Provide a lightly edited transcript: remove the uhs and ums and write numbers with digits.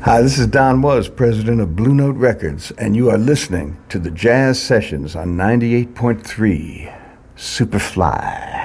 Hi, this is Don Was, president of Blue Note Records, and you are listening to the Jazz Sessions on 98.3 Superfly.